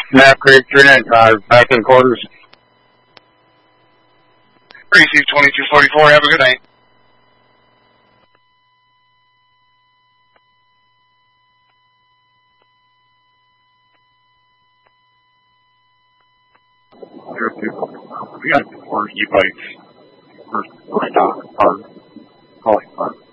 Snap Creek 395, back in quarters. Receive 2244, have a good night. We got 4 e-bikes. First, calling